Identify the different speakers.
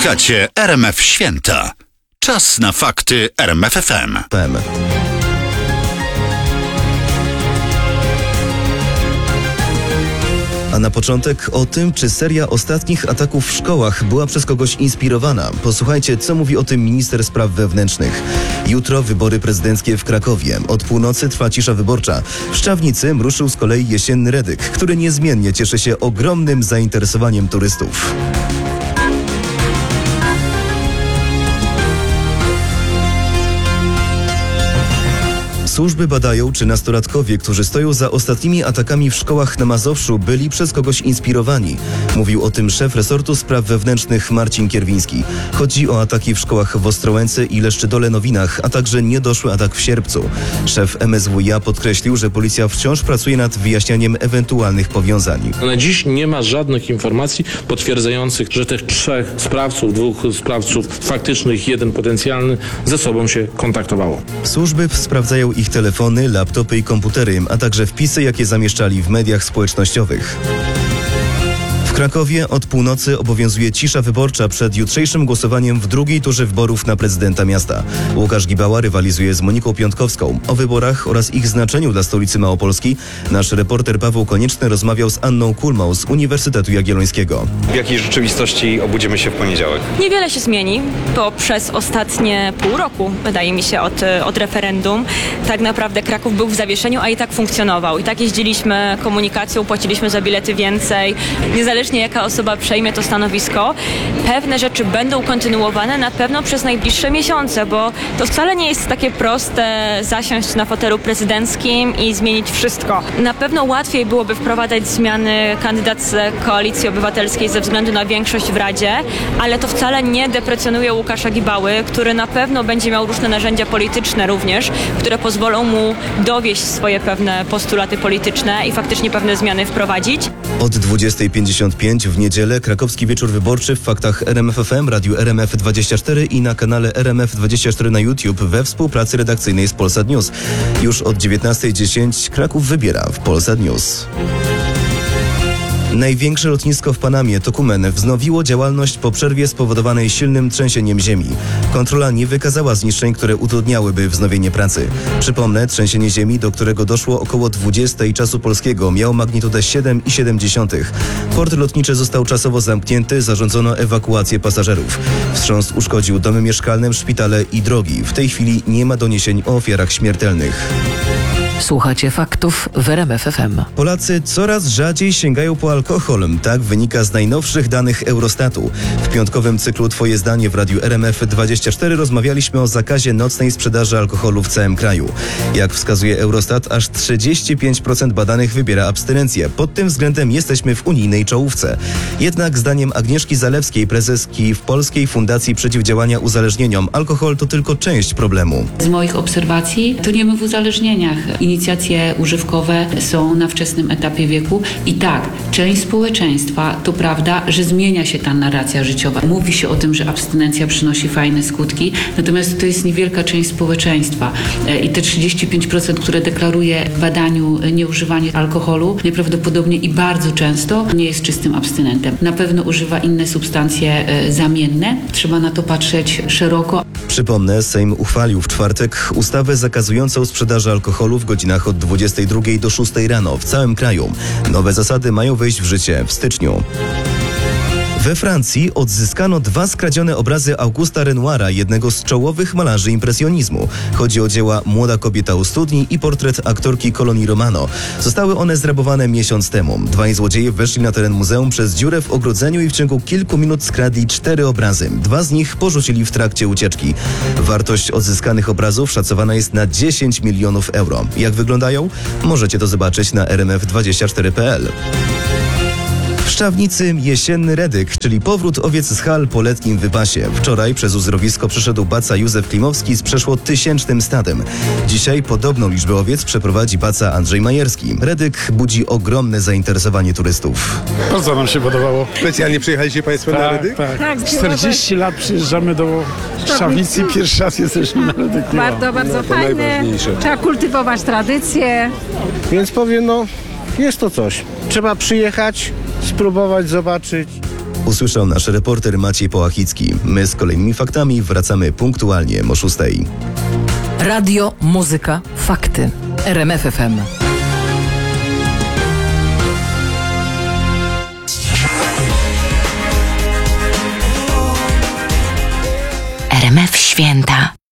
Speaker 1: Słuchacie RMF Święta. Czas na fakty RMF FM.
Speaker 2: A na początek o tym, czy seria ostatnich ataków w szkołach była przez kogoś inspirowana. Posłuchajcie, co mówi o tym minister spraw wewnętrznych. Jutro wybory prezydenckie w Krakowie. Od północy trwa cisza wyborcza. W Szczawnicy ruszył z kolei jesienny Redyk, który niezmiennie cieszy się ogromnym zainteresowaniem turystów. Służby badają, czy nastolatkowie, którzy stoją za ostatnimi atakami w szkołach na Mazowszu, byli przez kogoś inspirowani. Mówił o tym szef resortu spraw wewnętrznych Marcin Kierwiński. Chodzi o ataki w szkołach w Ostrołęce i Leszczydole-Nowinach, a także niedoszły atak w Sierpcu. Szef MSWiA podkreślił, że policja wciąż pracuje nad wyjaśnianiem ewentualnych powiązań.
Speaker 3: Na dziś nie ma żadnych informacji potwierdzających, że tych trzech sprawców, dwóch sprawców faktycznych, jeden potencjalny, ze sobą się kontaktowało.
Speaker 2: Służby sprawdzają ich telefony, laptopy i komputery, a także wpisy, jakie zamieszczali w mediach społecznościowych. W Krakowie od północy obowiązuje cisza wyborcza przed jutrzejszym głosowaniem w drugiej turze wyborów na prezydenta miasta. Łukasz Gibała rywalizuje z Moniką Piątkowską. O wyborach oraz ich znaczeniu dla stolicy Małopolski nasz reporter Paweł Konieczny rozmawiał z Anną Kulmą z Uniwersytetu Jagiellońskiego.
Speaker 4: W jakiej rzeczywistości obudzimy się w poniedziałek?
Speaker 5: Niewiele się zmieni, bo przez ostatnie pół roku, wydaje mi się, od referendum, tak naprawdę Kraków był w zawieszeniu, a i tak funkcjonował. I tak jeździliśmy komunikacją, płaciliśmy za bilety więcej. Niezależnie jaka osoba przejmie to stanowisko, pewne rzeczy będą kontynuowane na pewno przez najbliższe miesiące, bo to wcale nie jest takie proste zasiąść na fotelu prezydenckim i zmienić wszystko. Na pewno łatwiej byłoby wprowadzać zmiany kandydat z Koalicji Obywatelskiej ze względu na większość w Radzie, ale to wcale nie deprecjonuje Łukasza Gibały, który na pewno będzie miał różne narzędzia polityczne również, które pozwolą mu dowieść swoje pewne postulaty polityczne i faktycznie pewne zmiany wprowadzić.
Speaker 2: Od 20:55 w niedzielę krakowski wieczór wyborczy w faktach RMF FM, radiu RMF24 i na kanale RMF24 na YouTube we współpracy redakcyjnej z Polsat News. Już od 19:10 Kraków wybiera w Polsat News. Największe lotnisko w Panamie, Tocumen, wznowiło działalność po przerwie spowodowanej silnym trzęsieniem ziemi. Kontrola nie wykazała zniszczeń, które utrudniałyby wznowienie pracy. Przypomnę, trzęsienie ziemi, do którego doszło około 20 czasu polskiego, miało magnitudę 7,7. Port lotniczy został czasowo zamknięty, zarządzono ewakuację pasażerów. Wstrząs uszkodził domy mieszkalne, szpitale i drogi. W tej chwili nie ma doniesień o ofiarach śmiertelnych.
Speaker 6: Słuchacie faktów w RMF FM.
Speaker 2: Polacy coraz rzadziej sięgają po alkohol. Tak wynika z najnowszych danych Eurostatu. W piątkowym cyklu Twoje zdanie w radiu RMF24 rozmawialiśmy o zakazie nocnej sprzedaży alkoholu w całym kraju. Jak wskazuje Eurostat, aż 35% badanych wybiera abstynencję. Pod tym względem jesteśmy w unijnej czołówce. Jednak zdaniem Agnieszki Zalewskiej, prezeski w Polskiej Fundacji Przeciwdziałania Uzależnieniom, alkohol to tylko część problemu.
Speaker 7: Z moich obserwacji to nie my w uzależnieniach. Inicjacje używkowe są na wczesnym etapie wieku i tak, część społeczeństwa, to prawda, że zmienia się ta narracja życiowa. Mówi się o tym, że abstynencja przynosi fajne skutki, natomiast to jest niewielka część społeczeństwa i te 35%, które deklaruje w badaniu nieużywanie alkoholu, najprawdopodobniej i bardzo często nie jest czystym abstynentem. Na pewno używa inne substancje zamienne. Trzeba na to patrzeć szeroko.
Speaker 2: Przypomnę, Sejm uchwalił w czwartek ustawę zakazującą sprzedaży alkoholu w godzinach od 22 do 6 rano w całym kraju. Nowe zasady mają wejść w życie w styczniu. We Francji odzyskano 2 skradzione obrazy Augusta Renoira, jednego z czołowych malarzy impresjonizmu. Chodzi o dzieła Młoda kobieta u studni i portret aktorki Coloni Romano. Zostały one zrabowane miesiąc temu. 2 złodzieje weszli na teren muzeum przez dziurę w ogrodzeniu i w ciągu kilku minut skradli 4 obrazy. 2 z nich porzucili w trakcie ucieczki. Wartość odzyskanych obrazów szacowana jest na 10 milionów euro. Jak wyglądają? Możecie to zobaczyć na rmf24.pl. W Szczawnicy jesienny Redyk, czyli powrót owiec z hal po letnim wypasie. Wczoraj przez uzdrowisko przyszedł baca Józef Klimowski z przeszło 1000 stadem. Dzisiaj podobną liczbę owiec przeprowadzi baca Andrzej Majerski. Redyk budzi ogromne zainteresowanie turystów.
Speaker 8: Bardzo nam się podobało.
Speaker 9: Specjalnie przyjechaliście Państwo na Redyk?
Speaker 8: Tak. 40 lat przyjeżdżamy do Szczawnicy i pierwszy raz jesteśmy na Redyku.
Speaker 10: Bardzo fajne. Trzeba kultywować tradycje.
Speaker 9: Więc powiem, jest to coś. Trzeba przyjechać, spróbować, zobaczyć.
Speaker 2: Usłyszał nasz reporter Maciej Połachicki. My z kolejnymi faktami wracamy punktualnie o 6.
Speaker 6: Radio, muzyka, fakty. RMF FM.
Speaker 11: RMF Święta.